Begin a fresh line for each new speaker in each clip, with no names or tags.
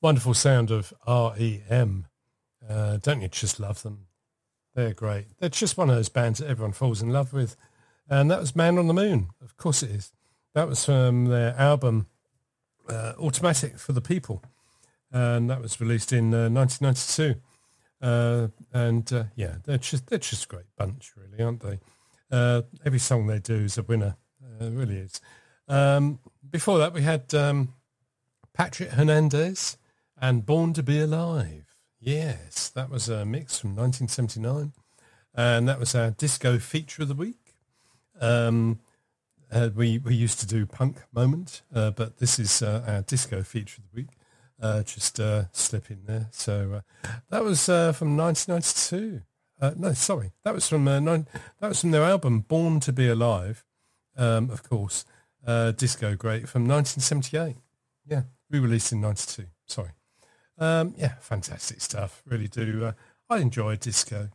Wonderful sound of R.E.M. Don't you just love them? They're great. They're just one of those bands that everyone falls in love with. And that was Man on the Moon. Of course it is. That was from their album Automatic for the People. And that was released in 1992. Yeah, they're just a great bunch, really, aren't they? Every song they do is a winner. It really is. Before that, we had Patrick Hernandez and Born to Be Alive. Yes, that was a mix from 1979. And that was our disco feature of the week. We used to do Punk Moment, but this is our disco feature of the week. Just slip in there. So that was from 1992. No, sorry, that was from their album Born to Be Alive. Of course, disco great from 1978. Yeah, re-released in 92. Sorry. Yeah, fantastic stuff. Really do. I enjoy disco.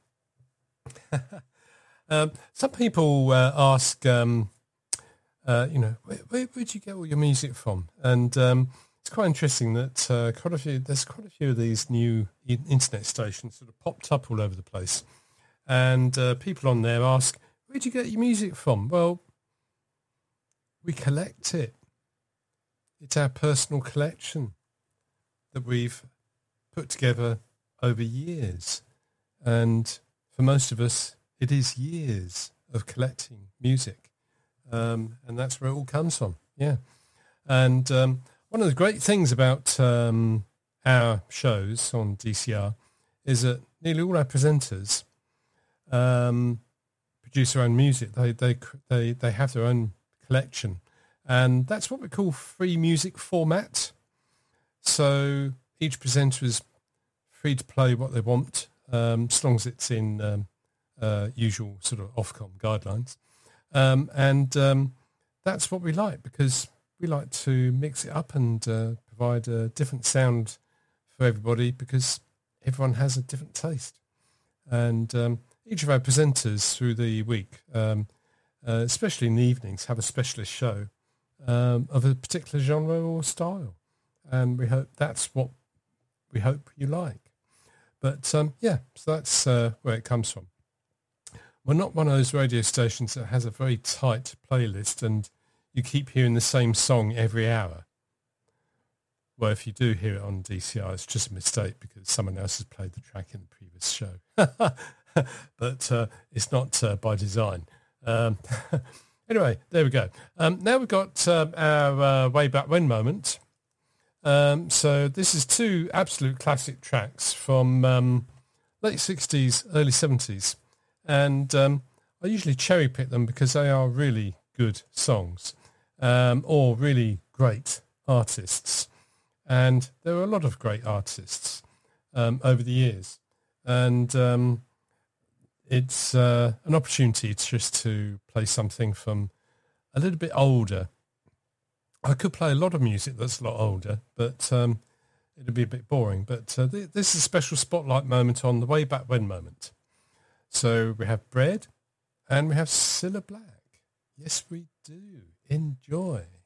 Some people ask, where'd you get all your music from? And it's quite interesting that there's quite a few of these new internet stations that have popped up all over the place. And people on there ask, where'd you get your music from? Well, we collect it. It's our personal collection that we've put together over years. And for most of us, it is years of collecting music. And that's where it all comes from. Yeah. And one of the great things about our shows on DCR is that nearly all our presenters produce their own music. They have their own collection. And that's what we call free music format. So each presenter is free to play what they want, as long as it's in usual sort of Ofcom guidelines. And that's what we like, because we like to mix it up and provide a different sound for everybody, because everyone has a different taste. And each of our presenters through the week, especially in the evenings, have a specialist show of a particular genre or style. And we hope that's what we hope you like. But so that's where it comes from. We're not one of those radio stations that has a very tight playlist and you keep hearing the same song every hour. Well, if you do hear it on DCR, it's just a mistake because someone else has played the track in the previous show. But it's not by design. Anyway, there we go. Now we've got our Way Back When moment. So this is two absolute classic tracks from late 60s, early 70s. And I usually cherry pick them because they are really good songs or really great artists. And there are a lot of great artists over the years. And it's an opportunity just to play something from a little bit older. I could play a lot of music that's a lot older, but it'd be a bit boring. But this is a special spotlight moment on the Way Back When moment. So we have Bread and we have Cilla Black. Yes, we do. Enjoy.